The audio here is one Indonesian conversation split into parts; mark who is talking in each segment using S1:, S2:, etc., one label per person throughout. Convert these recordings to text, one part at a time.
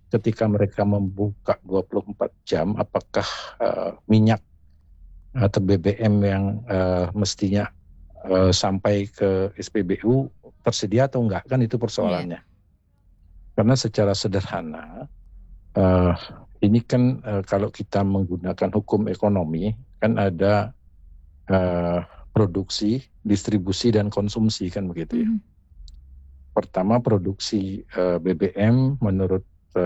S1: ketika mereka membuka 24 jam, apakah minyak atau BBM yang mestinya sampai ke SPBU tersedia atau enggak, kan itu persoalannya. Karena secara sederhana ini kan kalau kita menggunakan hukum ekonomi kan ada produksi, distribusi dan konsumsi kan begitu ya. Pertama produksi BBM menurut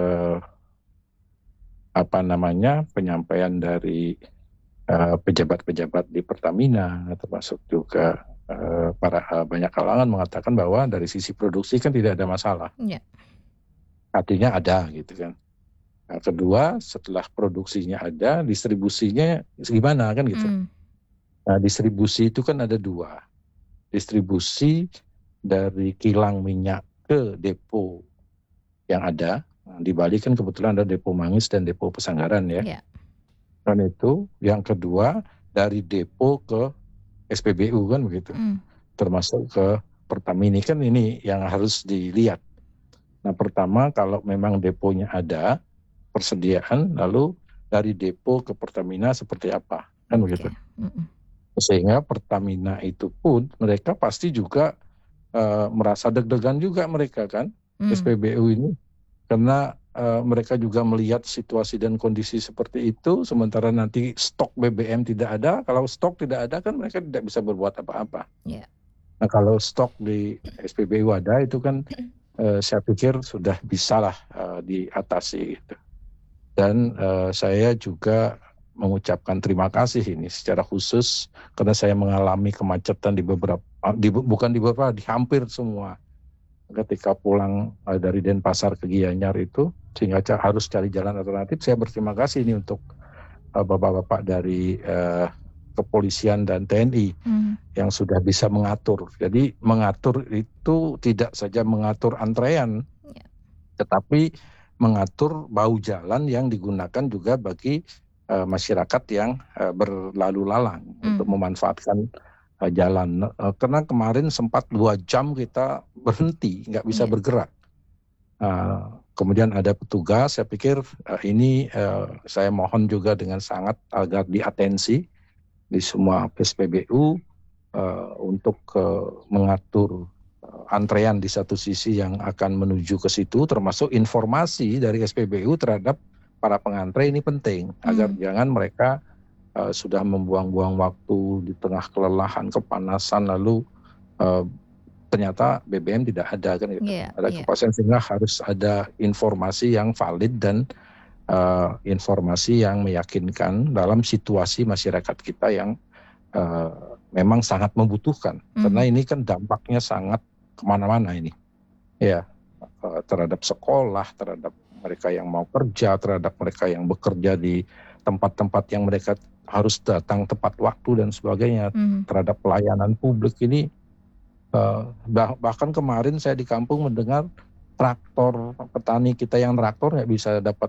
S1: penyampaian dari pejabat-pejabat di Pertamina, termasuk juga banyak kalangan mengatakan bahwa dari sisi produksi kan tidak ada masalah. Artinya ada gitu kan. Nah, kedua, setelah produksinya ada, distribusinya gimana kan gitu. Nah, distribusi itu kan ada dua. Distribusi dari kilang minyak ke depo yang ada. Nah, di Bali kan kebetulan ada depo Mangis dan depo Pesanggaran ya. Dan itu yang kedua dari depo ke SPBU kan begitu. Termasuk ke Pertamina kan ini yang harus dilihat. Nah, pertama kalau memang deponya ada persediaan, lalu dari depo ke Pertamina seperti apa kan begitu. Sehingga Pertamina itu pun mereka pasti juga merasa deg-degan juga mereka kan SPBU ini, karena mereka juga melihat situasi dan kondisi seperti itu, sementara nanti stok BBM tidak ada. Kalau stok tidak ada kan mereka tidak bisa berbuat apa-apa. Nah, kalau stok di SPBU ada itu kan saya pikir sudah bisalah diatasi gitu. Dan saya juga mengucapkan terima kasih ini secara khusus karena saya mengalami kemacetan di hampir semua ketika pulang dari Denpasar ke Gianyar itu, sehingga harus cari jalan alternatif. Saya berterima kasih ini untuk bapak-bapak dari kepolisian dan TNI yang sudah bisa mengatur. Jadi mengatur itu tidak saja mengatur antrean, tetapi mengatur bahu jalan yang digunakan juga bagi masyarakat yang berlalu lalang untuk memanfaatkan jalan. Karena kemarin sempat 2 jam kita berhenti, nggak bisa bergerak. Kemudian ada petugas, saya pikir ini saya mohon juga dengan sangat agar diatensi di semua SPBU untuk mengatur antrean di satu sisi yang akan menuju ke situ, termasuk informasi dari SPBU terhadap para pengantre ini penting, agar jangan mereka sudah membuang-buang waktu di tengah kelelahan, kepanasan, lalu ternyata BBM tidak ada kan gitu. Ada kepastian, sehingga harus ada informasi yang valid dan informasi yang meyakinkan dalam situasi masyarakat kita yang memang sangat membutuhkan. Karena ini kan dampaknya sangat kemana-mana ini. Terhadap sekolah, terhadap mereka yang mau kerja, terhadap mereka yang bekerja di tempat-tempat yang mereka harus datang tepat waktu dan sebagainya, terhadap pelayanan publik ini. Bahkan kemarin saya di kampung mendengar traktor, petani kita yang traktor nggak bisa dapat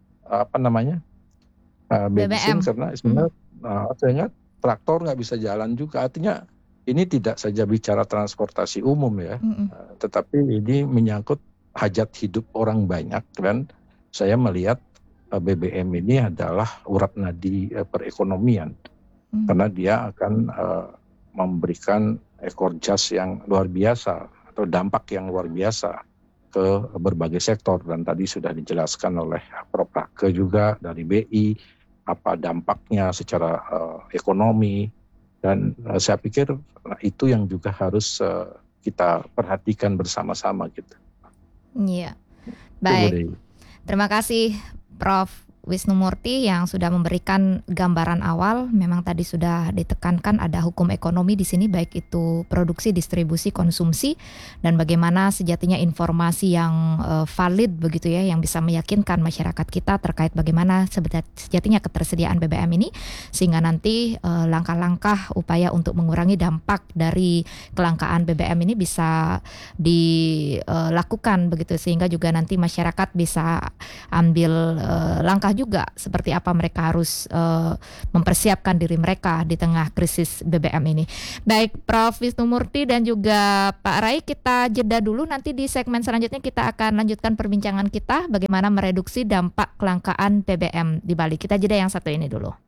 S1: bensin karena sebenarnya sehingga traktor nggak bisa jalan juga. Artinya ini tidak saja bicara transportasi umum ya, tetapi ini menyangkut hajat hidup orang banyak, dan saya melihat BBM ini adalah urat nadi perekonomian, karena dia akan memberikan ekor jas yang luar biasa atau dampak yang luar biasa ke berbagai sektor. Dan tadi sudah dijelaskan oleh Prof. Rake juga dari BI apa dampaknya secara ekonomi, dan saya pikir itu yang juga harus kita perhatikan bersama-sama gitu.
S2: Iya, baik. Terima kasih Prof. Wisnu Murti yang sudah memberikan gambaran awal. Memang tadi sudah ditekankan ada hukum ekonomi di sini, baik itu produksi, distribusi, konsumsi, dan bagaimana sejatinya informasi yang valid begitu ya, yang bisa meyakinkan masyarakat kita terkait bagaimana sejatinya ketersediaan BBM ini, sehingga nanti langkah-langkah upaya untuk mengurangi dampak dari kelangkaan BBM ini bisa dilakukan begitu, sehingga juga nanti masyarakat bisa ambil langkah juga seperti apa mereka harus mempersiapkan diri mereka di tengah krisis BBM ini. Baik, Prof. Wisnumurti dan juga Pak Rai, kita jeda dulu, nanti di segmen selanjutnya kita akan lanjutkan perbincangan kita bagaimana mereduksi dampak kelangkaan BBM di Bali. Kita jeda yang satu ini dulu.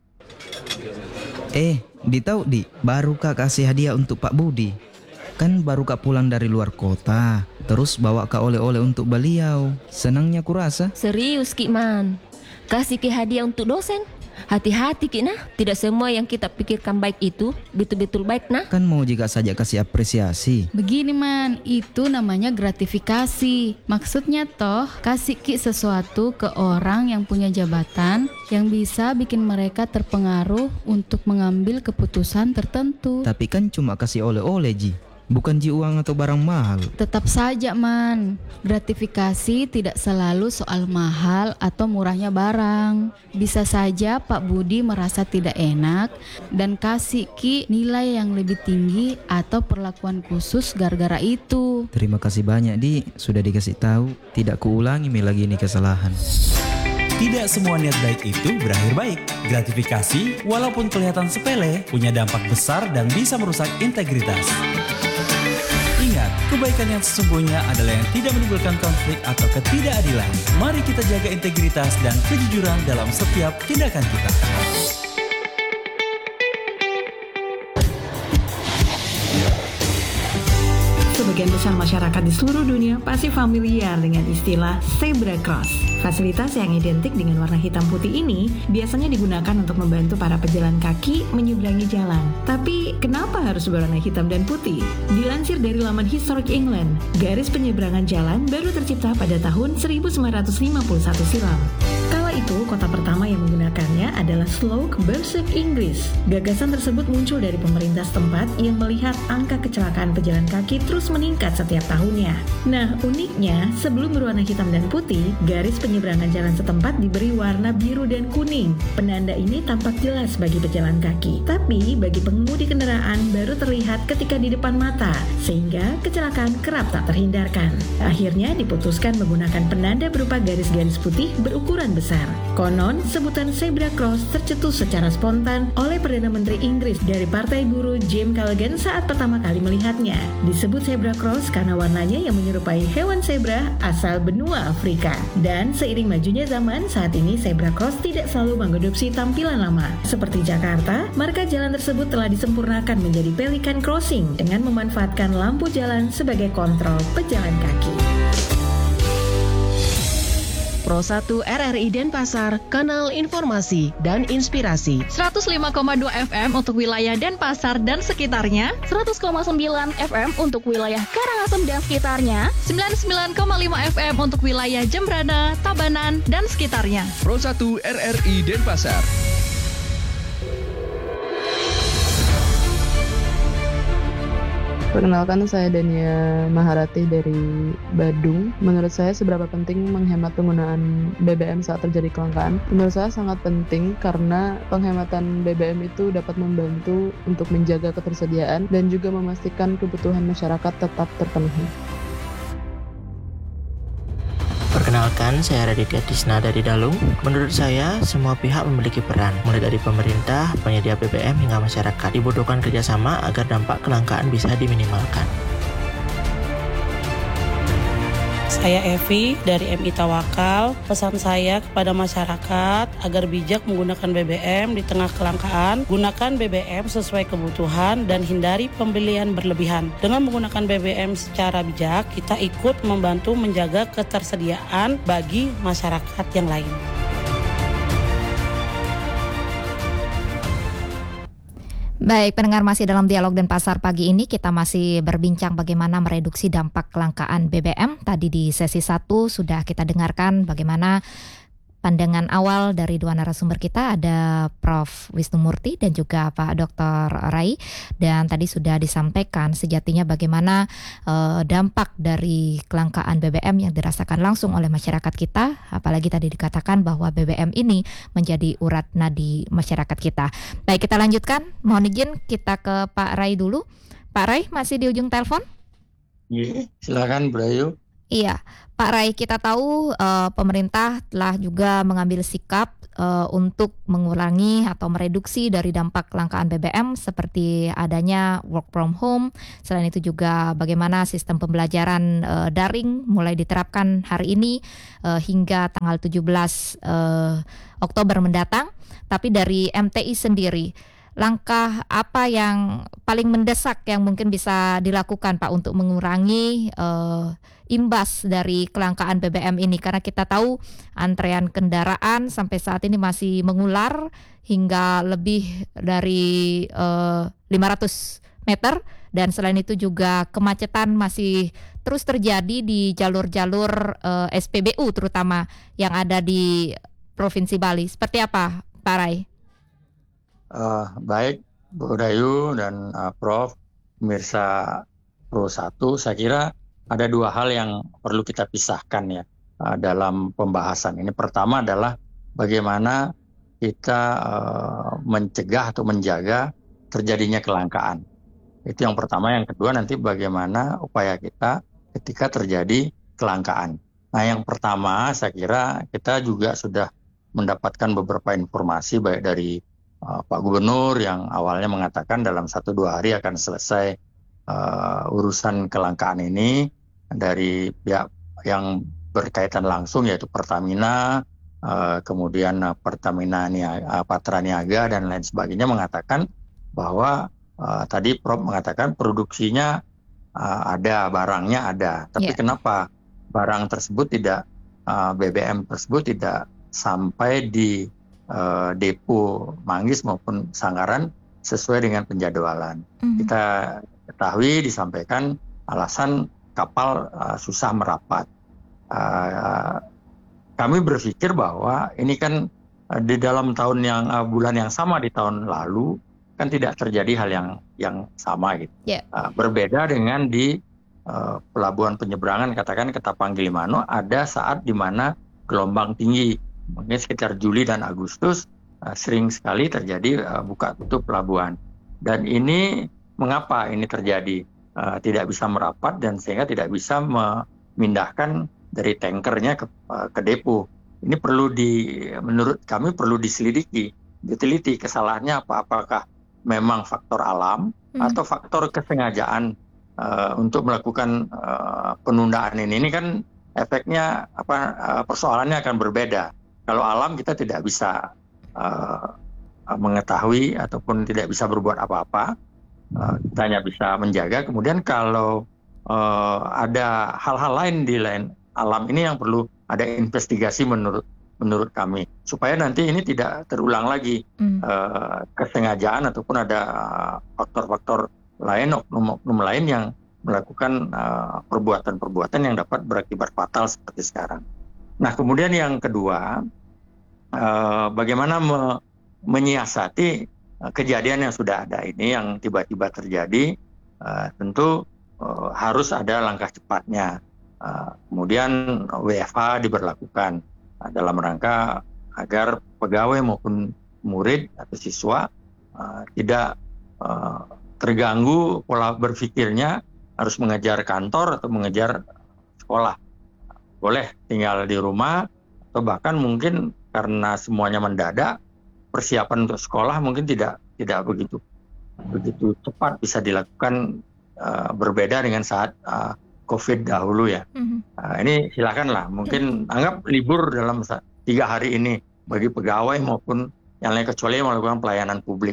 S3: Baru Kak kasih hadiah untuk Pak Budi. Kan baru Kak pulang dari luar kota, terus bawa Kak oleh-oleh untuk beliau. Senangnya kurasa.
S4: Serius Ki Man, kasih Ki hadiah untuk dosen. Hati-hati Ki nah, tidak semua yang kita pikirkan baik itu betul-betul baik nah.
S3: Kan mau juga saja kasih apresiasi.
S5: Begini Man, itu namanya gratifikasi. Maksudnya toh kasih Ki sesuatu ke orang yang punya jabatan yang bisa bikin mereka terpengaruh untuk mengambil keputusan tertentu.
S3: Tapi kan cuma kasih oleh-oleh Ji, bukan ji uang atau barang mahal.
S5: Tetap saja Man, gratifikasi tidak selalu soal mahal atau murahnya barang. Bisa saja Pak Budi merasa tidak enak dan kasih Ki nilai yang lebih tinggi atau perlakuan khusus gara-gara itu.
S3: Terima kasih banyak Di, sudah dikasih tahu. Tidak kuulangi lagi ini kesalahan.
S6: Tidak semua niat baik itu berakhir baik. Gratifikasi, walaupun kelihatan sepele, punya dampak besar dan bisa merusak integritas. Ingat, kebaikan yang sesungguhnya adalah yang tidak menimbulkan konflik atau ketidakadilan. Mari kita jaga integritas dan kejujuran dalam setiap tindakan kita.
S7: Sebagian besar masyarakat di seluruh dunia pasti familiar dengan istilah zebra cross. Fasilitas yang identik dengan warna hitam putih ini biasanya digunakan untuk membantu para pejalan kaki menyeberangi jalan. Tapi kenapa harus berwarna hitam dan putih? Dilansir dari laman Historic England, garis penyeberangan jalan baru tercipta pada tahun 1951 silam. Kala itu, kota pertama yang menggunakannya adalah Slough, Berkshire, Inggris. Gagasan tersebut muncul dari pemerintah setempat yang melihat angka kecelakaan pejalan kaki terus meningkat setiap tahunnya. Nah, uniknya, sebelum berwarna hitam dan putih, garis penyeberangan jalan setempat diberi warna biru dan kuning. Penanda ini tampak jelas bagi pejalan kaki, tapi bagi pengemudi kendaraan baru terlihat ketika di depan mata, sehingga kecelakaan kerap tak terhindarkan. Akhirnya diputuskan menggunakan penanda berupa garis-garis putih berukuran besar. Konon, sebutan zebra cross tercetus secara spontan oleh Perdana Menteri Inggris dari Partai Buruh James Callaghan saat pertama kali melihatnya. Disebut zebra cross karena warnanya yang menyerupai hewan zebra asal benua Afrika. Dan seiring majunya zaman, saat ini zebra cross tidak selalu mengadopsi tampilan lama. Seperti Jakarta, marka jalan tersebut telah disempurnakan menjadi pelikan crossing dengan memanfaatkan lampu jalan sebagai kontrol pejalan kaki.
S8: Pro 1 RRI Denpasar, kanal informasi dan inspirasi.
S9: 105,2 FM untuk wilayah Denpasar dan sekitarnya,
S10: 100,9 FM untuk wilayah Karangasem dan sekitarnya,
S9: 99,5 FM untuk wilayah Jembrana, Tabanan, dan sekitarnya.
S11: Pro 1 RRI Denpasar.
S12: Perkenalkan, saya Dania Maharati dari Badung. Menurut saya seberapa penting menghemat penggunaan BBM saat terjadi kelangkaan? Menurut saya sangat penting karena penghematan BBM itu dapat membantu untuk menjaga ketersediaan dan juga memastikan kebutuhan masyarakat tetap terpenuhi.
S13: Perkenalkan, saya Raditya Tisna dari Dalung. Menurut saya, semua pihak memiliki peran, mulai dari pemerintah, penyedia BBM hingga masyarakat. Dibutuhkan kerjasama agar dampak kelangkaan bisa diminimalkan.
S14: Saya Evi dari MI Tawakal. Pesan saya kepada masyarakat agar bijak menggunakan BBM di tengah kelangkaan. Gunakan BBM sesuai kebutuhan dan hindari pembelian berlebihan. Dengan menggunakan BBM secara bijak, kita ikut membantu menjaga ketersediaan bagi masyarakat yang lain.
S2: Baik, pendengar, masih dalam dialog Denpasar pagi ini kita masih berbincang bagaimana mereduksi dampak kelangkaan BBM. Tadi di sesi 1 sudah kita dengarkan bagaimana pandangan awal dari dua narasumber kita, ada Prof. Wisnumurti dan juga Pak Dr. Rai. Dan tadi sudah disampaikan sejatinya bagaimana dampak dari kelangkaan BBM yang dirasakan langsung oleh masyarakat kita. Apalagi tadi dikatakan bahwa BBM ini menjadi urat nadi masyarakat kita. Baik, kita lanjutkan. Mohon izin kita ke Pak Rai dulu. Pak Rai masih di ujung telepon?
S15: Iya, silakan Brayu.
S2: Iya, Pak Rai, kita tahu pemerintah telah juga mengambil sikap untuk mengurangi atau mereduksi dari dampak kelangkaan BBM seperti adanya work from home. Selain itu juga bagaimana sistem pembelajaran daring mulai diterapkan hari ini hingga tanggal 17 Oktober mendatang. Tapi dari MTI sendiri, langkah apa yang paling mendesak yang mungkin bisa dilakukan Pak untuk mengurangi imbas dari kelangkaan BBM ini? Karena kita tahu antrean kendaraan sampai saat ini masih mengular hingga lebih dari 500 meter, dan selain itu juga kemacetan masih terus terjadi di jalur-jalur SPBU terutama yang ada di Provinsi Bali. Seperti apa Pak Rai?
S15: Baik Bu Dayu dan Prof, pemirsa Pro 1, saya kira ada dua hal yang perlu kita pisahkan ya dalam pembahasan ini. Pertama adalah bagaimana kita mencegah atau menjaga terjadinya kelangkaan. Itu yang pertama. Yang kedua nanti bagaimana upaya kita ketika terjadi kelangkaan. Nah, yang pertama saya kira kita juga sudah mendapatkan beberapa informasi baik dari Pak Gubernur yang awalnya mengatakan dalam 1-2 hari akan selesai urusan kelangkaan ini, dari pihak yang berkaitan langsung yaitu Pertamina, kemudian Pertamina Patraniaga dan lain sebagainya mengatakan bahwa tadi Prof mengatakan produksinya ada, barangnya ada, tapi kenapa barang tersebut tidak, BBM tersebut tidak sampai di depo Manggis maupun Sanggaran sesuai dengan penjadwalan. Kita ketahui disampaikan alasan kapal susah merapat. Kami berpikir bahwa ini kan di dalam tahun bulan yang sama di tahun lalu kan tidak terjadi hal yang sama gitu. Berbeda dengan di pelabuhan penyeberangan, katakan Ketapang Gilimanuk, ada saat di mana gelombang tinggi, mungkin sekitar Juli dan Agustus sering sekali terjadi buka tutup pelabuhan. Dan ini mengapa ini terjadi? Tidak bisa merapat dan sehingga tidak bisa memindahkan dari tankernya ke depo. Ini menurut kami perlu diselidiki, diteliti kesalahannya apa, apakah memang faktor alam atau faktor kesengajaan untuk melakukan penundaan ini. Ini kan efeknya persoalannya akan berbeda. Kalau alam kita tidak bisa mengetahui ataupun tidak bisa berbuat apa-apa. Kita hanya bisa menjaga. Kemudian kalau ada hal-hal lain di lain alam ini yang perlu ada investigasi menurut kami, supaya nanti ini tidak terulang lagi kesengajaan ataupun ada faktor-faktor lain, oknum lain yang melakukan perbuatan-perbuatan yang dapat berakibat fatal seperti sekarang. Nah, kemudian yang kedua, bagaimana menyiasati kejadian yang sudah ada ini yang tiba-tiba terjadi. Tentu harus ada langkah cepatnya. Kemudian WFH diberlakukan dalam rangka agar pegawai maupun murid atau siswa tidak terganggu pola berpikirnya harus mengejar kantor atau mengejar sekolah. Boleh tinggal di rumah, atau bahkan mungkin karena semuanya mendadak, persiapan untuk sekolah mungkin tidak begitu cepat bisa dilakukan, berbeda dengan saat COVID dahulu ya. Ini silakanlah, mungkin anggap libur dalam 3 hari ini bagi pegawai maupun yang lain kecuali melakukan pelayanan publik.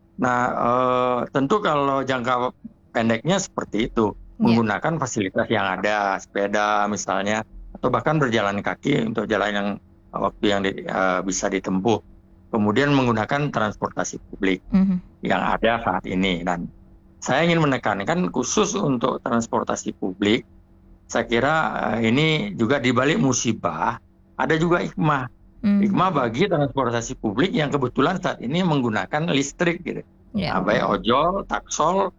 S15: Nah, tentu kalau jangka pendeknya seperti itu, menggunakan fasilitas yang ada, sepeda misalnya, atau bahkan berjalan kaki untuk jalan yang waktu yang bisa ditempuh. Kemudian menggunakan transportasi publik yang ada saat ini. Dan saya ingin menekankan khusus untuk transportasi publik, saya kira ini juga di balik musibah ada juga hikmah. Hikmah bagi transportasi publik yang kebetulan saat ini menggunakan listrik gitu. Baik ojol, taksol,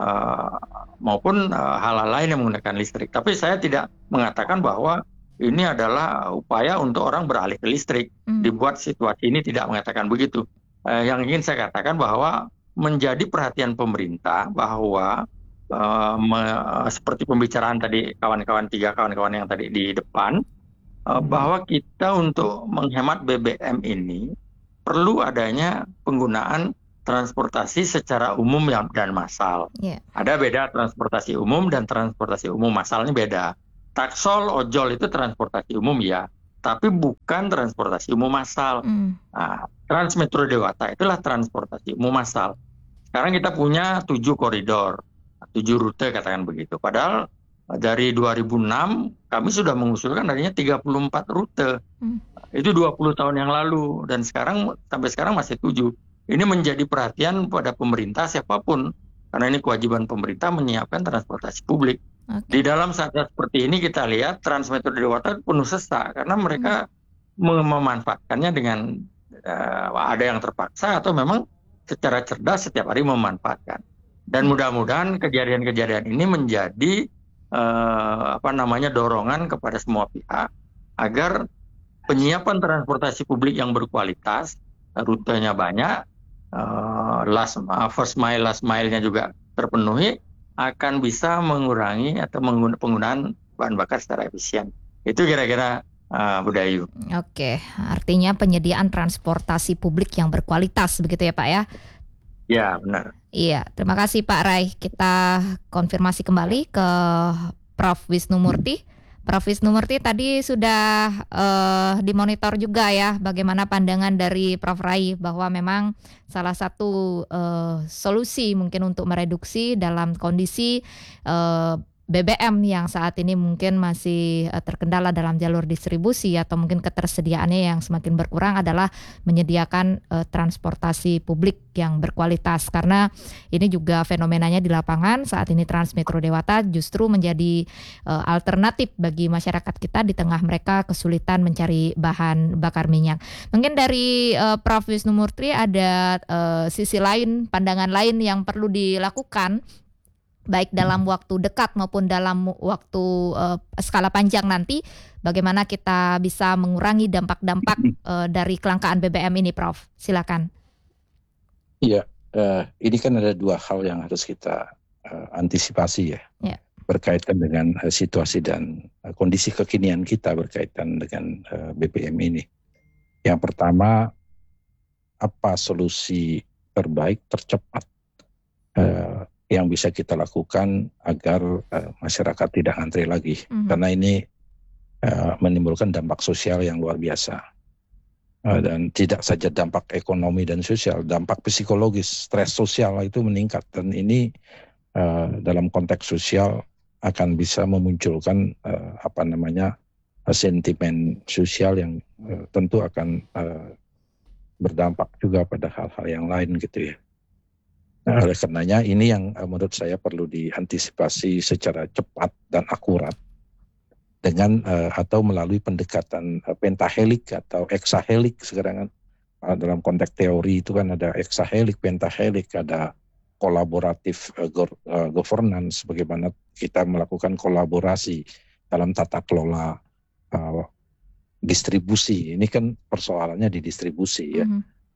S15: maupun hal-hal lain yang menggunakan listrik. Tapi saya tidak mengatakan bahwa ini adalah upaya untuk orang beralih ke listrik. Dibuat situasi ini tidak mengatakan begitu. Yang ingin saya katakan bahwa menjadi perhatian pemerintah bahwa seperti pembicaraan tadi tiga kawan-kawan yang tadi di depan, bahwa kita untuk menghemat BBM ini perlu adanya penggunaan transportasi secara umum dan massal. Ada beda transportasi umum dan transportasi umum massalnya beda. Taksol, ojol itu transportasi umum ya, tapi bukan transportasi umum massal. Nah, Transmetro Dewata itulah transportasi umum massal. Sekarang kita punya 7 koridor, 7 rute katakan begitu. Padahal dari 2006 kami sudah mengusulkan adanya 34 rute. Itu 20 tahun yang lalu dan sampai sekarang masih 7. Ini menjadi perhatian pada pemerintah siapapun karena ini kewajiban pemerintah menyiapkan transportasi publik. Di dalam saat seperti ini kita lihat Transmetro Dewata penuh sesak karena mereka memanfaatkannya dengan ada yang terpaksa atau memang secara cerdas setiap hari memanfaatkan. Dan mudah-mudahan kejadian-kejadian ini menjadi dorongan kepada semua pihak agar penyiapan transportasi publik yang berkualitas, rutenya banyak, first mile, last mile-nya juga terpenuhi, akan bisa mengurangi atau penggunaan bahan bakar secara efisien. Itu kira-kira Bu Dayu.
S2: Oke, artinya penyediaan transportasi publik yang berkualitas begitu ya Pak ya?
S15: Ya, benar.
S2: Iya, terima kasih Pak Rai. Kita konfirmasi kembali ke Prof. Wisnu Murti. Prof. Wisnu Murti tadi sudah dimonitor juga ya bagaimana pandangan dari Prof. Rai bahwa memang salah satu solusi mungkin untuk mereduksi dalam kondisi BBM yang saat ini mungkin masih terkendala dalam jalur distribusi atau mungkin ketersediaannya yang semakin berkurang adalah menyediakan transportasi publik yang berkualitas, karena ini juga fenomenanya di lapangan saat ini Transmetro Dewata justru menjadi alternatif bagi masyarakat kita di tengah mereka kesulitan mencari bahan bakar minyak. Mungkin dari Prof. Wisnu Murti ada sisi lain, pandangan lain yang perlu dilakukan baik dalam waktu dekat maupun dalam waktu skala panjang nanti, bagaimana kita bisa mengurangi dampak-dampak dari kelangkaan BBM ini, Prof? Silakan.
S1: Iya, ini kan ada 2 hal yang harus kita antisipasi ya, berkaitan dengan situasi dan kondisi kekinian kita berkaitan dengan BBM ini. Yang pertama, apa solusi terbaik, tercepat yang bisa kita lakukan agar masyarakat tidak antri lagi, karena ini menimbulkan dampak sosial yang luar biasa, dan tidak saja dampak ekonomi dan sosial, dampak psikologis, stres sosial itu meningkat, dan ini dalam konteks sosial akan bisa memunculkan sentimen sosial yang tentu akan berdampak juga pada hal-hal yang lain gitu ya. Nah, oleh karenanya ini yang menurut saya perlu diantisipasi secara cepat dan akurat dengan atau melalui pendekatan pentahelik atau hexahelik. Sekarang dalam konteks teori itu kan ada hexahelik, pentahelik, ada kolaboratif governance, bagaimana kita melakukan kolaborasi dalam tata kelola distribusi. Ini kan persoalannya di distribusi ya,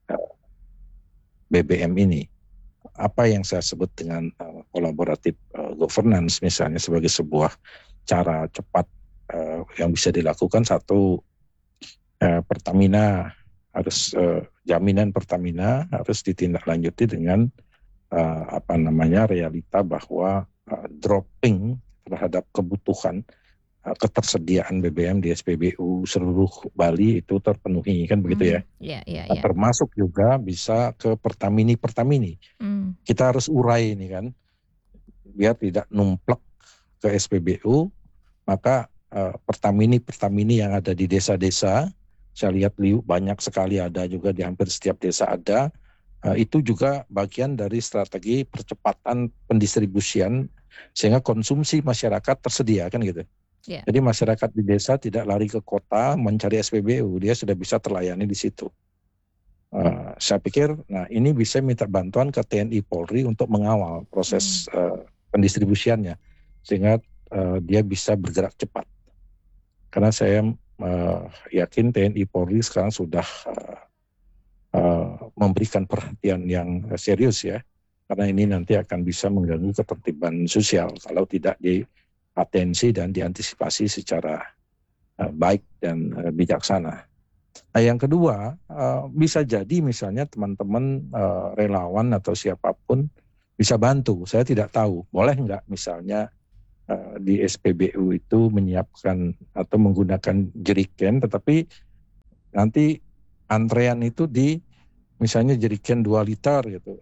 S1: BBM ini. Apa yang saya sebut dengan kolaboratif governance misalnya sebagai sebuah cara cepat yang bisa dilakukan. Satu, Pertamina harus jaminan Pertamina harus ditindaklanjuti dengan realita bahwa dropping terhadap kebutuhan ketersediaan BBM di SPBU seluruh Bali itu terpenuhi kan begitu ya. Termasuk juga bisa ke Pertamini. Kita harus urai ini kan, biar tidak numplek ke SPBU. Maka Pertamini yang ada di desa-desa, saya lihat banyak sekali ada juga di hampir setiap desa ada. Itu juga bagian dari strategi percepatan pendistribusian sehingga konsumsi masyarakat tersedia kan gitu. Jadi masyarakat di desa tidak lari ke kota mencari SPBU, dia sudah bisa terlayani di situ. Saya pikir, ini bisa minta bantuan ke TNI Polri untuk mengawal proses pendistribusiannya, sehingga dia bisa bergerak cepat. Karena saya yakin TNI Polri sekarang sudah memberikan perhatian yang serius ya karena ini nanti akan bisa mengganggu ketertiban sosial kalau tidak diatensi dan diantisipasi secara baik dan bijaksana. Nah, yang kedua, bisa jadi misalnya teman-teman relawan atau siapapun bisa bantu. Saya tidak tahu, boleh nggak misalnya di SPBU itu menyiapkan atau menggunakan jerigen, tetapi nanti antrean itu di misalnya jerigen 2 liter gitu.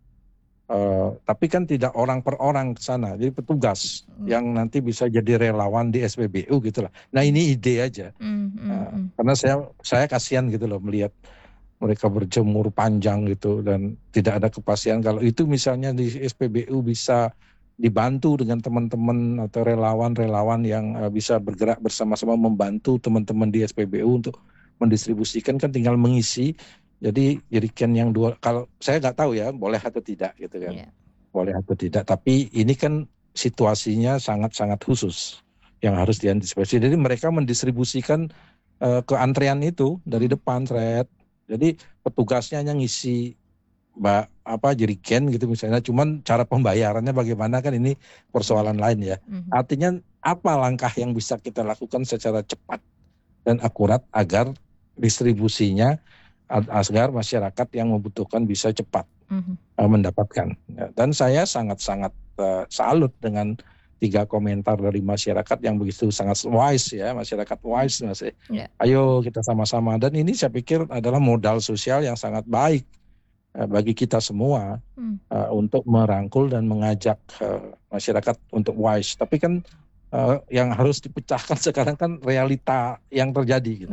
S1: Tapi kan tidak orang per orang ke sana, jadi petugas yang nanti bisa jadi relawan di SPBU gitulah. Nah ini ide aja, karena saya kasihan gitu loh melihat mereka berjemur panjang gitu dan tidak ada kepastian kalau itu misalnya di SPBU bisa dibantu dengan teman-teman atau relawan-relawan yang bisa bergerak bersama-sama membantu teman-teman di SPBU untuk mendistribusikan, kan tinggal mengisi. Jadi jerigen yang 2, kalau saya nggak tahu ya boleh atau tidak gitu kan, boleh atau tidak. Tapi ini kan situasinya sangat-sangat khusus yang harus diantisipasi. Jadi mereka mendistribusikan ke antrean itu dari depan, jadi petugasnya hanya ngisi jerigen gitu misalnya. Cuman cara pembayarannya bagaimana kan ini persoalan lain ya. Artinya apa langkah yang bisa kita lakukan secara cepat dan akurat agar distribusinya, agar masyarakat yang membutuhkan bisa cepat mendapatkan. Dan saya sangat-sangat salut dengan 3 komentar dari masyarakat yang begitu sangat wise ya, masyarakat wise masih. Ayo kita sama-sama, dan ini saya pikir adalah modal sosial yang sangat baik bagi kita semua untuk merangkul dan mengajak masyarakat untuk wise. Tapi kan yang harus dipecahkan sekarang kan realita yang terjadi gitu.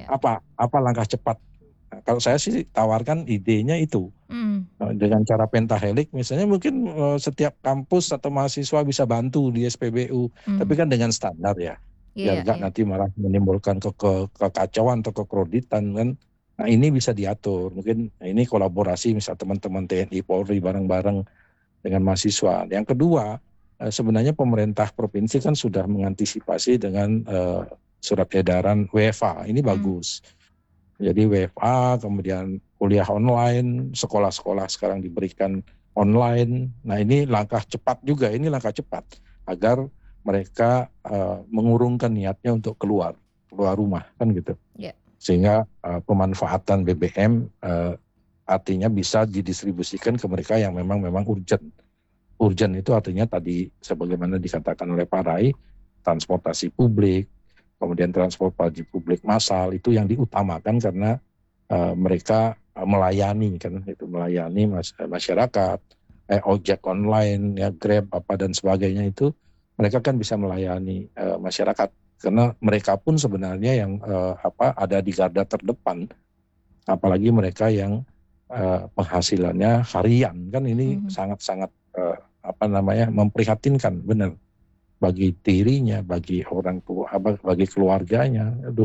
S1: Apa langkah cepat? Kalau saya sih tawarkan idenya itu dengan cara pentahelik misalnya, mungkin setiap kampus atau mahasiswa bisa bantu di SPBU, tapi kan dengan standar ya, biar nggak nanti malah menimbulkan kekacauan atau kekreditan kan. Nah ini bisa diatur, mungkin ini kolaborasi misal teman-teman TNI Polri bareng-bareng dengan mahasiswa. Yang kedua, sebenarnya pemerintah provinsi kan sudah mengantisipasi dengan surat edaran WFA, ini bagus. Jadi WFA, kemudian kuliah online, sekolah-sekolah sekarang diberikan online. Nah ini langkah cepat juga, ini langkah cepat agar mereka mengurungkan niatnya untuk keluar rumah kan gitu. Sehingga pemanfaatan BBM artinya bisa didistribusikan ke mereka yang memang urgent. Urgent itu artinya tadi sebagaimana dikatakan oleh Pak Rai, transportasi publik, kemudian transportasi publik massal itu yang diutamakan karena mereka melayani kan, itu melayani masyarakat, ojek online ya, Grab dan sebagainya, itu mereka kan bisa melayani masyarakat karena mereka pun sebenarnya yang ada di garda terdepan, apalagi mereka yang penghasilannya harian kan, ini sangat-sangat memprihatinkan benar. Bagi dirinya, bagi orang tua, bagi keluarganya. Aduh,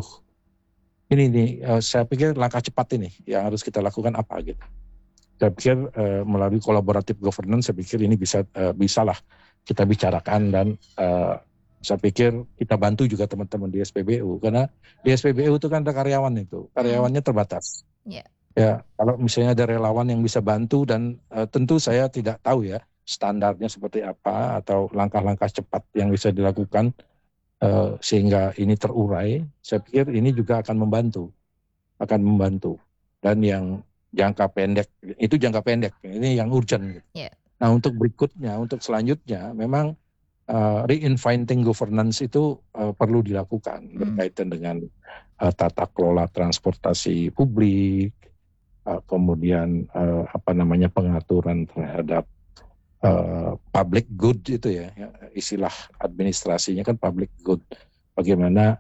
S1: ini nih saya pikir langkah cepat ini yang harus kita lakukan apa gitu. Saya pikir melalui collaborative governance, saya pikir ini bisalah kita bicarakan, dan saya pikir kita bantu juga teman-teman di SPBU, karena di SPBU itu kan ada karyawan, itu karyawannya terbatas. Ya, kalau misalnya ada relawan yang bisa bantu, dan tentu saya tidak tahu ya standarnya seperti apa atau langkah-langkah cepat yang bisa dilakukan sehingga ini terurai. Saya pikir ini juga akan membantu. Dan yang jangka pendek, itu jangka pendek, ini yang urgent. Nah untuk berikutnya, untuk selanjutnya memang reinventing governance itu perlu dilakukan berkaitan dengan tata kelola transportasi publik, kemudian pengaturan terhadap public good itu ya, istilah administrasinya kan public good. Bagaimana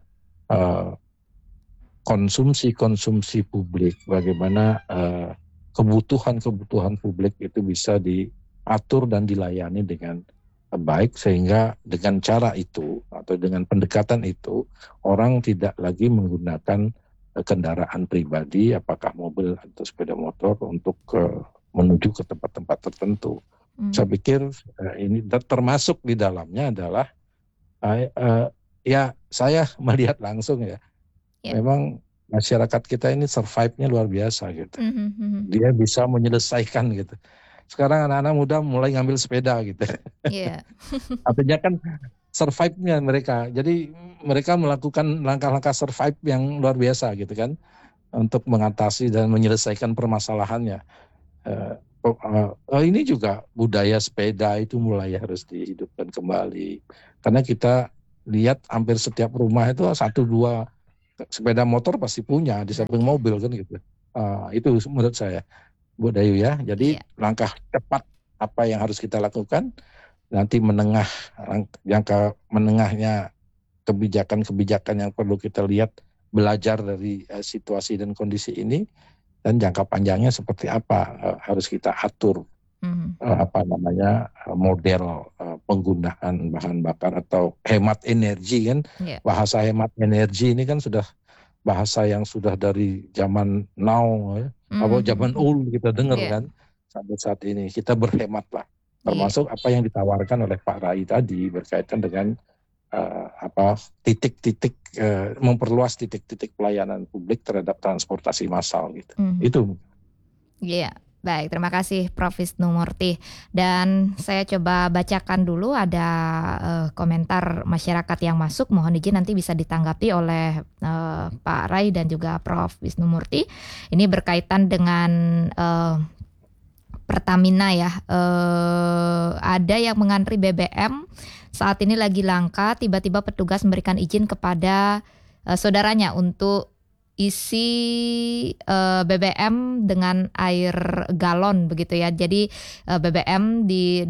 S1: konsumsi publik, bagaimana kebutuhan publik itu bisa diatur dan dilayani dengan baik, sehingga dengan cara itu atau dengan pendekatan itu orang tidak lagi menggunakan kendaraan pribadi, apakah mobil atau sepeda motor, untuk menuju ke tempat-tempat tertentu. Saya pikir ini termasuk di dalamnya adalah ya saya melihat langsung ya, memang masyarakat kita ini survive-nya luar biasa gitu. Dia bisa menyelesaikan gitu. sekarang anak-anak muda mulai ngambil sepeda gitu.
S2: Iya.
S1: Artinya kan survive-nya mereka. Jadi mereka melakukan langkah-langkah survive yang luar biasa gitu kan untuk mengatasi dan menyelesaikan permasalahannya. Ini juga budaya sepeda itu mulai harus dihidupkan kembali. Karena kita lihat hampir setiap rumah itu 1-2 sepeda motor pasti punya di samping mobil kan gitu. Itu menurut saya, Bu Dayu ya. Jadi langkah cepat apa yang harus kita lakukan, nanti jangka menengahnya kebijakan-kebijakan yang perlu kita lihat, belajar dari situasi dan kondisi ini, dan jangka panjangnya seperti apa harus kita atur model penggunaan bahan bakar atau hemat energi kan. Bahasa hemat energi ini kan sudah bahasa yang sudah dari zaman now zaman old kita dengar kan sampai saat ini. Kita berhemat lah, termasuk apa yang ditawarkan oleh Pak Rai tadi berkaitan dengan titik-titik memperluas titik-titik pelayanan publik terhadap transportasi massal gitu. Itu.
S2: Iya. Baik, terima kasih Prof. Wisnumurti. Dan saya coba bacakan dulu ada komentar masyarakat yang masuk. Mohon izin nanti bisa ditanggapi oleh Pak Rai dan juga Prof. Wisnumurti. Ini berkaitan dengan Pertamina ya. Ada yang mengantri BBM saat ini lagi langka. Tiba-tiba petugas memberikan izin kepada saudaranya untuk isi BBM dengan air galon begitu ya. Jadi BBM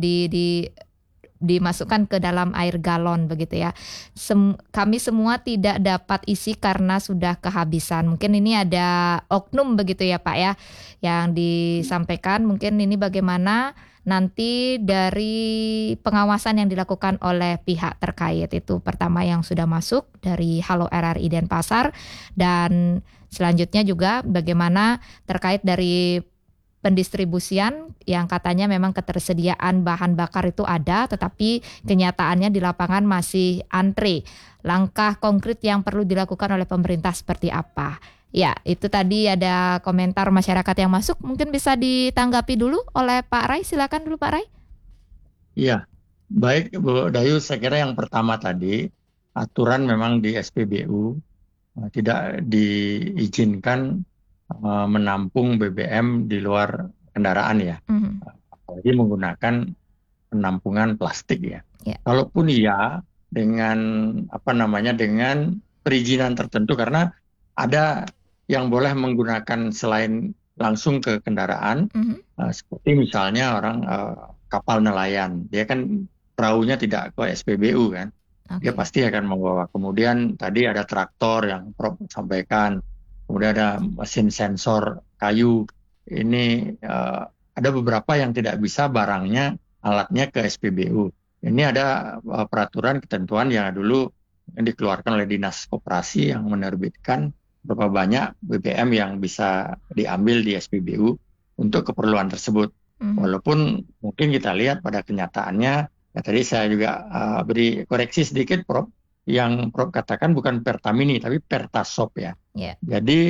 S2: dimasukkan ke dalam air galon begitu ya. Kami semua tidak dapat isi karena sudah kehabisan. Mungkin ini ada oknum begitu ya Pak ya yang disampaikan. Mungkin ini bagaimana nanti dari pengawasan yang dilakukan oleh pihak terkait. Itu pertama yang sudah masuk dari Halo RRI Denpasar. Dan selanjutnya juga bagaimana terkait dari pendistribusian yang katanya memang ketersediaan bahan bakar itu ada, tetapi kenyataannya di lapangan masih antri. Langkah konkret yang perlu dilakukan oleh pemerintah seperti apa? Ya, itu tadi ada komentar masyarakat yang masuk. Mungkin bisa ditanggapi dulu oleh Pak Rai. Silakan dulu Pak Rai.
S15: Iya, baik Bu Dayu. Saya kira yang pertama tadi, aturan memang di SPBU tidak diizinkan menampung BBM di luar kendaraan ya. Apalagi menggunakan penampungan plastik ya. Kalaupun iya dengan dengan perizinan tertentu, karena ada yang boleh menggunakan selain langsung ke kendaraan, seperti misalnya orang kapal nelayan, dia kan perahunya tidak ke SPBU kan, dia pasti akan membawa. Kemudian tadi ada traktor yang Prof sampaikan, kemudian ada mesin sensor kayu. Ini ada beberapa yang tidak bisa barangnya, alatnya ke SPBU. Ini ada peraturan ketentuan yang dulu yang dikeluarkan oleh Dinas Koperasi yang menerbitkan berapa banyak BBM yang bisa diambil di SPBU untuk keperluan tersebut. Walaupun mungkin kita lihat pada kenyataannya, ya tadi saya juga beri koreksi sedikit Prof, yang Prof katakan bukan Pertamini tapi Pertasop ya. Jadi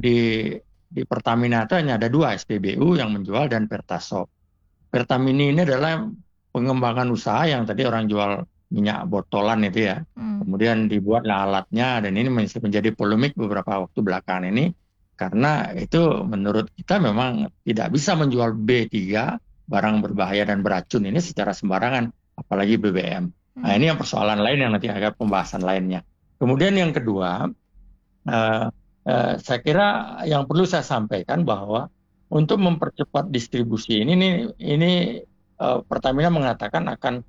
S15: di Pertamina itu hanya ada 2 SPBU yang menjual dan Pertasop. Pertamini ini adalah pengembangan usaha yang tadi orang jual minyak botolan itu ya. Kemudian dibuatlah alatnya, dan ini menjadi polemik beberapa waktu belakangan ini karena itu menurut kita memang tidak bisa menjual B3 barang berbahaya dan beracun ini secara sembarangan, apalagi BBM. Nah ini yang persoalan lain yang nanti ada pembahasan lainnya. Kemudian yang kedua, saya kira yang perlu saya sampaikan bahwa untuk mempercepat distribusi ini Pertamina mengatakan akan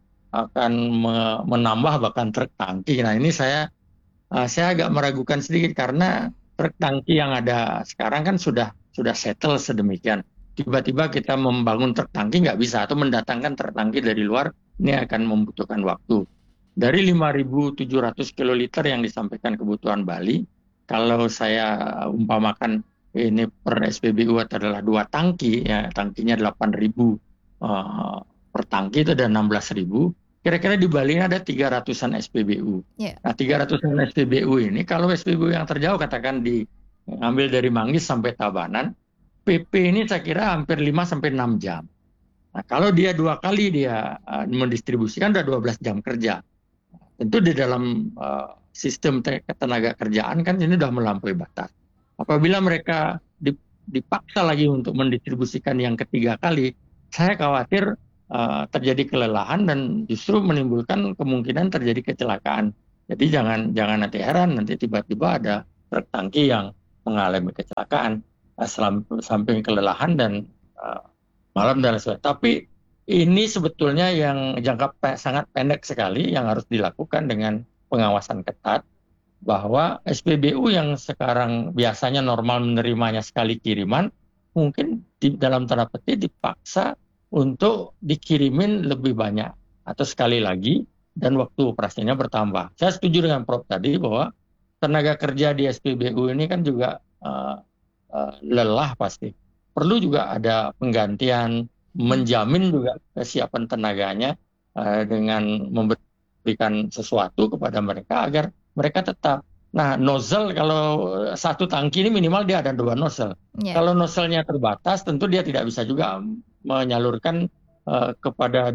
S15: menambah bahkan truk tangki. Nah ini saya agak meragukan sedikit karena truk tangki yang ada sekarang kan sudah settle sedemikian. Tiba-tiba kita membangun truk tangki nggak bisa, atau mendatangkan truk tangki dari luar, ini akan membutuhkan waktu. Dari 5.700 kiloliter yang disampaikan kebutuhan Bali, kalau saya umpamakan ini per SPBU adalah 2 tangki, ya tangkinya 8.000 per tangki itu ada 16.000. Kira-kira di Bali ada 300-an SPBU. Nah 300-an SPBU ini, kalau SPBU yang terjauh katakan diambil dari Manggis sampai Tabanan, PP ini saya kira hampir 5-6 jam. Nah, kalau dia 2 kali dia mendistribusikan udah 12 jam kerja. Tentu di dalam sistem tenaga kerjaan kan ini sudah melampaui batas. Apabila mereka dipaksa lagi untuk mendistribusikan yang ketiga kali, saya khawatir terjadi kelelahan dan justru menimbulkan kemungkinan terjadi kecelakaan. Jadi jangan nanti heran nanti tiba-tiba ada truk tangki yang mengalami kecelakaan samping kelelahan dan malam dan sebagainya. Tapi ini sebetulnya yang jangka sangat pendek sekali yang harus dilakukan dengan pengawasan ketat, bahwa SPBU yang sekarang biasanya normal menerimanya sekali kiriman, mungkin dalam tanda petik dipaksa untuk dikirimin lebih banyak atau sekali lagi dan waktu operasinya bertambah. Saya setuju dengan Prof tadi bahwa tenaga kerja di SPBU ini kan juga lelah pasti. Perlu juga ada penggantian, menjamin juga kesiapan tenaganya dengan memberikan sesuatu kepada mereka agar mereka tetap. Nah, nozzle kalau satu tangki ini minimal dia ada 2 nozzle. Yeah. Kalau nozzle-nya terbatas, tentu dia tidak bisa juga menyalurkan kepada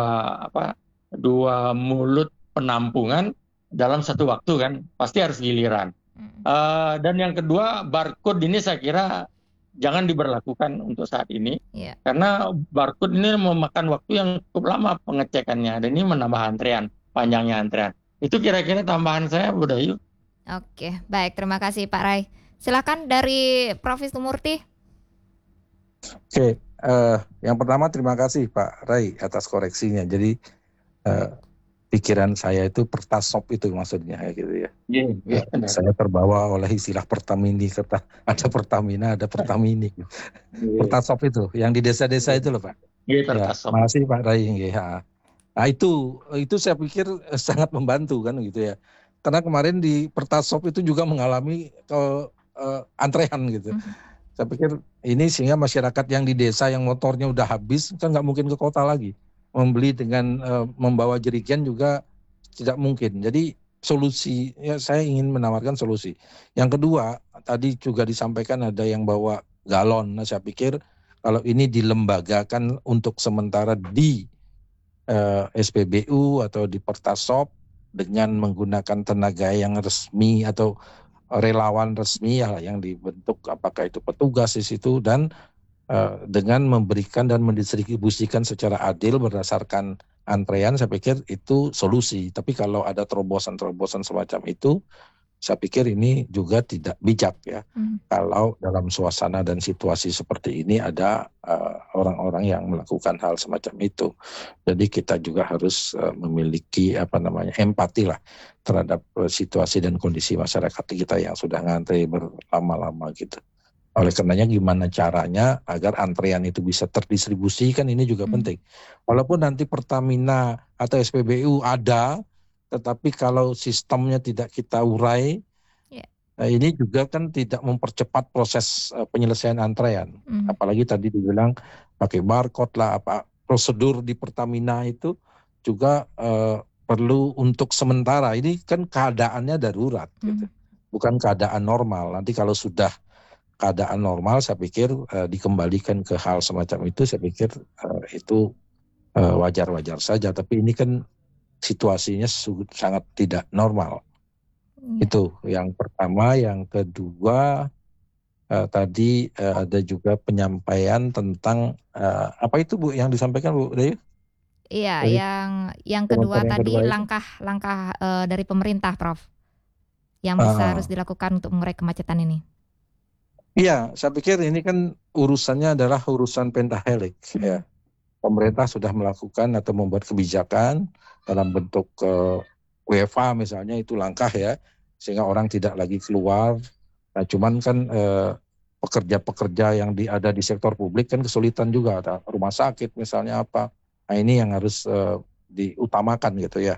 S15: dua mulut penampungan dalam satu waktu kan, pasti harus giliran. Dan yang kedua, barcode ini saya kira jangan diberlakukan untuk saat ini, karena barcode ini memakan waktu yang cukup lama pengecekannya, dan ini menambah antrean, panjangnya antrean. Itu kira-kira tambahan saya, Bu Dayu.
S2: Oke, baik, terima kasih Pak Rai. Silakan dari Prof. Wisnumurti.
S1: Oke, yang pertama terima kasih Pak Rai atas koreksinya. Jadi pikiran saya itu Pertasop itu maksudnya gitu ya. Saya terbawa oleh istilah Pertamini, ada Pertamina, ada Pertamini. Pertasop itu yang di desa-desa itu loh Pak.
S15: Pertasop.
S1: Terima kasih Pak Rai. Nah itu saya pikir sangat membantu kan gitu ya. Karena kemarin di Pertasop itu juga mengalami antrean gitu. Saya pikir ini sehingga masyarakat yang di desa yang motornya udah habis kan nggak mungkin ke kota lagi. Membeli dengan membawa jerigen juga tidak mungkin. Jadi solusi, ya saya ingin menawarkan solusi. Yang kedua, tadi juga disampaikan ada yang bawa galon. Nah saya pikir kalau ini dilembagakan untuk sementara di SPBU atau di Pertasop dengan menggunakan tenaga yang resmi atau relawan resmi ya yang dibentuk, apakah itu petugas di situ, dan dengan memberikan dan mendistribusikan secara adil berdasarkan antrean, saya pikir itu solusi. Tapi kalau ada terobosan-terobosan semacam itu, saya pikir ini juga tidak bijak ya. Kalau dalam suasana dan situasi seperti ini ada orang-orang yang melakukan hal semacam itu. Jadi kita juga harus memiliki empati lah terhadap situasi dan kondisi masyarakat kita yang sudah ngantri berlama-lama gitu. Oleh karenanya gimana caranya agar antrean itu bisa terdistribusikan, ini juga penting. Walaupun nanti Pertamina atau SPBU ada, tetapi kalau sistemnya tidak kita urai, ini juga kan tidak mempercepat proses penyelesaian antrean. Apalagi tadi dibilang pakai barcode lah, prosedur di Pertamina itu juga perlu untuk sementara. Ini kan keadaannya darurat, gitu. Bukan keadaan normal. Nanti kalau sudah keadaan normal, saya pikir dikembalikan ke hal semacam itu, saya pikir itu wajar-wajar saja. Tapi ini kan situasinya sangat tidak normal. Itu yang pertama. Yang kedua, tadi ada juga penyampaian tentang apa itu Bu yang disampaikan Bu Dayu?
S2: Iya, yang kedua tadi langkah dari pemerintah Prof yang bisa harus dilakukan untuk mengurai kemacetan ini.
S1: Iya, saya pikir ini kan urusannya adalah urusan pentahelik ya. Pemerintah sudah melakukan atau membuat kebijakan dalam bentuk WFA misalnya, itu langkah ya, sehingga orang tidak lagi keluar. Nah, cuman kan pekerja-pekerja yang ada di sektor publik kan kesulitan juga, ada rumah sakit misalnya apa. Nah, ini yang harus diutamakan gitu ya.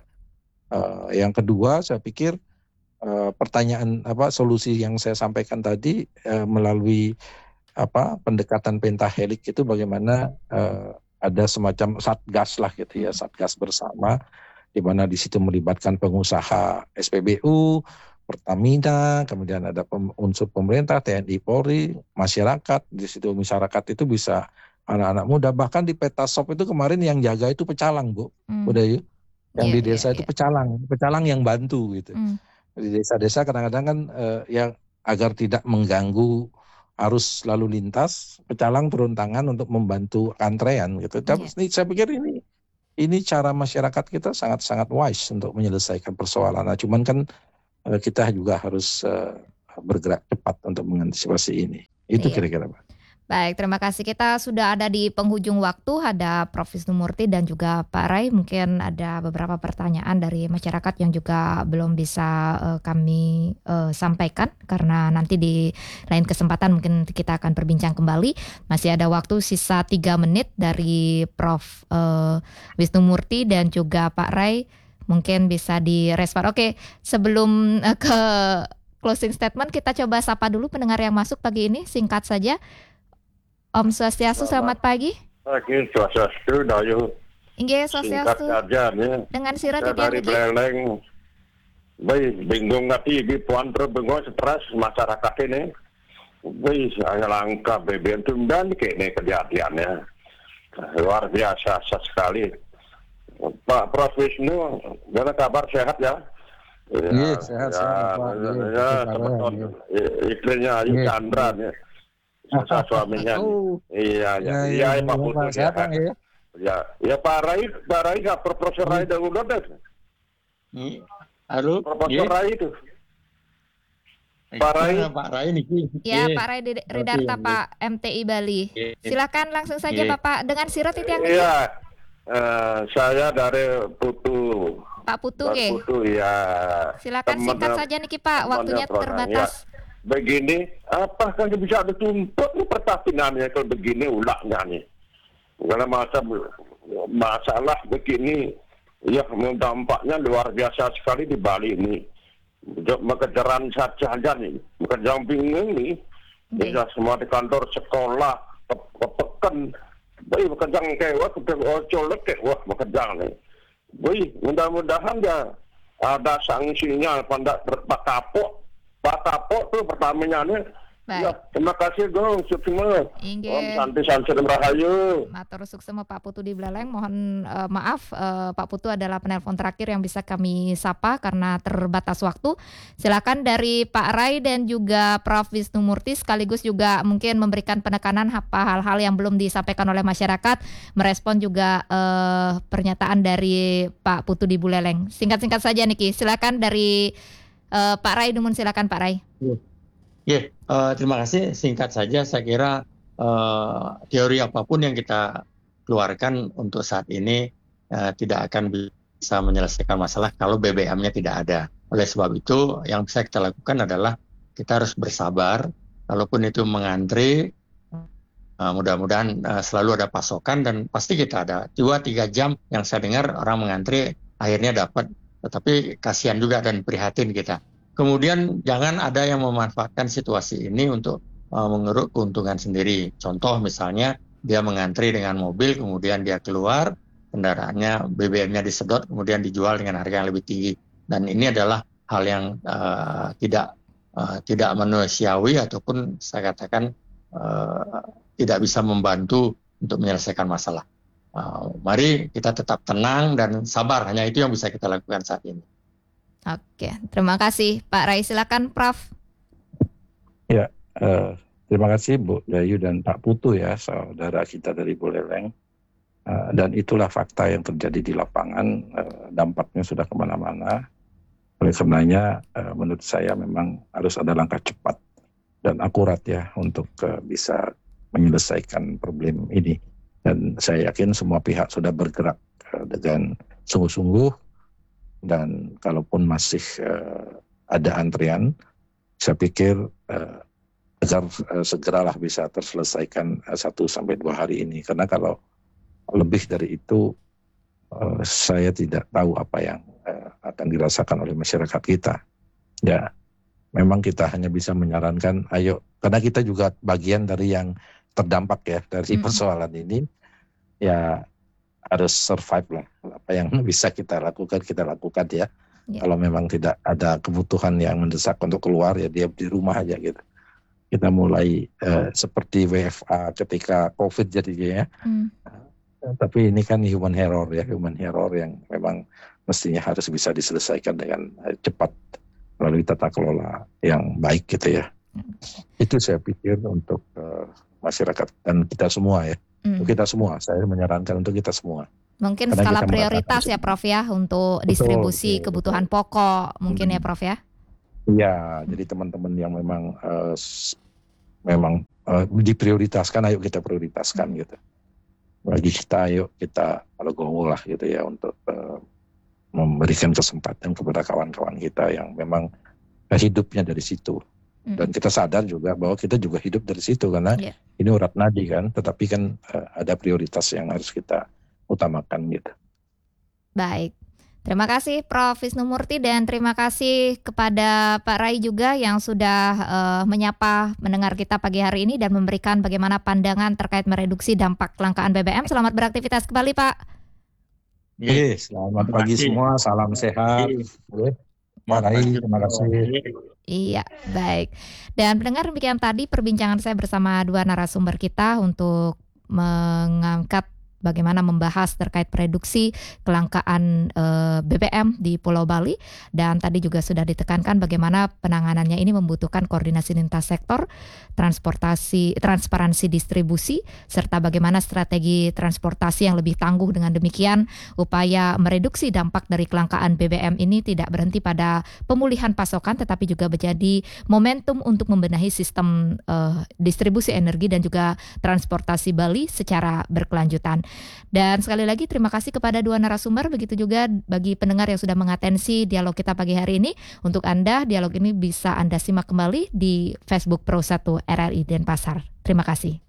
S1: Yang kedua, saya pikir pertanyaan solusi yang saya sampaikan tadi melalui pendekatan pentahelik itu bagaimana ada semacam satgas lah gitu ya, satgas bersama di mana di situ melibatkan pengusaha SPBU, Pertamina, kemudian ada unsur pemerintah, TNI, Polri, masyarakat. Di situ masyarakat itu bisa anak-anak muda. Bahkan di Petasop itu kemarin yang jaga itu pecalang, Bu. Udah yuk. Yang di desa itu pecalang yang bantu gitu. Di desa-desa kadang-kadang kan yang agar tidak mengganggu arus lalu lintas, pecalang turun tangan untuk membantu antrean gitu. Saya pikir ini cara masyarakat kita sangat-sangat wise untuk menyelesaikan persoalan. Nah, cuman kan kita juga harus bergerak cepat untuk mengantisipasi ini. Itu kira-kira, Pak.
S2: Baik, terima kasih. Kita sudah ada di penghujung waktu, ada Prof. Wisnumurti dan juga Pak Rai. Mungkin ada beberapa pertanyaan dari masyarakat yang juga belum bisa kami sampaikan, karena nanti di lain kesempatan mungkin kita akan berbincang kembali. Masih ada waktu sisa 3 menit dari Prof. Wisnumurti dan juga Pak Rai. Mungkin bisa direspon. Oke, sebelum ke closing statement, kita coba sapa dulu pendengar yang masuk pagi ini, singkat saja. Om Swastiastu, selamat pagi.
S16: Pagi, Swastiastu, Dayu.
S2: Inggih, Swastiastu.
S16: Singkat saja nih.
S2: Dengan sira
S16: dari Beleng. Baik, bingung nanti di puan terbengong stres masyarakat ini. Baik, saya langka BBM itu dan kayaknya kejadiannya. Luar biasa sekali. Pak Prof. Wisnu, gimana kabar, sehat ya?
S1: Iya, sehat, Pak.
S16: Ya, teman-teman. Istrinya Ayu Chandra nih. Suaminya. Iya, Pak Putu ya. Pak Rai nggak Profesor Rai dahulu deh.
S15: Halo,
S16: Profesor Rai itu. Pak Rai nih.
S2: Ya, Pak Rai Ridarta, Pak MTI Bali. Silakan langsung saja Bapak dengan sirot itu yang ini.
S16: Iya, saya dari Putu.
S2: Pak Putu,
S16: ya.
S2: Silakan singkat saja nih Pak, waktunya terbatas.
S16: Begini, apakah bisa dituntut pertahanannya kalau begini ulahnya nih? Karena masalah begini, ya dampaknya luar biasa sekali di Bali ini. Kekejaran saja nih, kekejaran bingung nih. Ya semua di kantor sekolah, kepekan, baik bekerjang kewah, colek kewah bekerjang nih. Baik, mudah-mudahan ya ada sanksinya pada Pak Kapok tuh pertamanya nih. Ya, terima kasih dong, semua. Om Santi Rahayu.
S2: Matur suksema Pak Putu di Beleleng. Mohon maaf, Pak Putu adalah penelpon terakhir yang bisa kami sapa karena terbatas waktu. Silakan dari Pak Rai dan juga Prof. Wisnumurti sekaligus juga mungkin memberikan penekanan apa hal-hal yang belum disampaikan oleh masyarakat, merespon juga pernyataan dari Pak Putu di Buleleng. Singkat-singkat saja Niki. Silakan dari Pak Rai, silakan Pak Rai.
S15: Terima kasih. Singkat saja, saya kira teori apapun yang kita keluarkan untuk saat ini tidak akan bisa menyelesaikan masalah kalau BBM-nya tidak ada. Oleh sebab itu, yang bisa kita lakukan adalah kita harus bersabar. Kalaupun itu mengantri, mudah-mudahan selalu ada pasokan dan pasti kita ada 2-3 jam yang saya dengar orang mengantri akhirnya dapat. Tetapi kasihan juga dan prihatin kita. Kemudian jangan ada yang memanfaatkan situasi ini untuk mengeruk keuntungan sendiri. Contoh misalnya dia mengantri dengan mobil, kemudian dia keluar, kendaraannya BBM-nya disedot, kemudian dijual dengan harga yang lebih tinggi. Dan ini adalah hal yang tidak manusiawi ataupun saya katakan tidak bisa membantu untuk menyelesaikan masalah. Mari kita tetap tenang dan sabar, hanya itu yang bisa kita lakukan saat ini.
S2: Oke, terima kasih Pak Rai. Silakan Prof.
S1: Ya, terima kasih Bu Dayu dan Pak Putu ya, saudara kita dari Buleleng. Dan itulah fakta yang terjadi di lapangan, dampaknya sudah kemana-mana. Oleh karenanya menurut saya memang harus ada langkah cepat dan akurat ya untuk bisa menyelesaikan problem ini. Dan saya yakin semua pihak sudah bergerak dengan sungguh-sungguh. Dan kalaupun masih ada antrian, saya pikir agar segeralah bisa terselesaikan 1-2 hari ini. Karena kalau lebih dari itu, saya tidak tahu apa yang akan dirasakan oleh masyarakat kita. Ya, memang kita hanya bisa menyarankan, ayo, karena kita juga bagian dari yang terdampak ya dari persoalan ini, ya harus survive lah. Apa yang bisa kita lakukan ya. Kalau memang tidak ada kebutuhan yang mendesak untuk keluar, ya dia di rumah aja gitu. kita mulai seperti WFA ketika COVID jadinya ya. Tapi ini kan human error yang memang mestinya harus bisa diselesaikan dengan cepat melalui tata kelola yang baik gitu ya. Itu saya pikir untuk masyarakat dan kita semua ya. Untuk kita semua, saya menyarankan untuk kita semua.
S2: Mungkin
S1: Karena
S2: skala
S1: kita
S2: prioritas ya Prof ya untuk distribusi kebutuhan pokok mungkin ya Prof ya.
S1: Iya, jadi teman-teman yang memang diprioritaskan, ayo kita prioritaskan gitu. Bagi kita, ayo kita legowo lah gitu ya untuk memberikan kesempatan kepada kawan-kawan kita yang memang hidupnya dari situ. Dan kita sadar juga bahwa kita juga hidup dari situ karena ini urat nadi kan, tetapi kan ada prioritas yang harus kita utamakan gitu.
S2: Baik. Terima kasih Prof. Wisnumurti dan terima kasih kepada Pak Rai juga yang sudah menyapa mendengar kita pagi hari ini dan memberikan bagaimana pandangan terkait mereduksi dampak kelangkaan BBM. Selamat beraktivitas kembali Pak.
S1: Selamat pagi semua, salam sehat. Pak Rai, terima kasih.
S2: Iya, baik. Dan pendengar, demikian tadi perbincangan saya bersama dua narasumber kita untuk mengangkat bagaimana membahas terkait reduksi kelangkaan BBM di Pulau Bali, dan tadi juga sudah ditekankan bagaimana penanganannya ini membutuhkan koordinasi lintas sektor, transparansi distribusi, serta bagaimana strategi transportasi yang lebih tangguh. Dengan demikian, upaya mereduksi dampak dari kelangkaan BBM ini tidak berhenti pada pemulihan pasokan, tetapi juga menjadi momentum untuk membenahi sistem distribusi energi dan juga transportasi Bali secara berkelanjutan. Dan sekali lagi terima kasih kepada dua narasumber, begitu juga bagi pendengar yang sudah mengatensi dialog kita pagi hari ini. Untuk Anda, dialog ini bisa Anda simak kembali di Facebook Pro 1 RRI Denpasar. Terima kasih.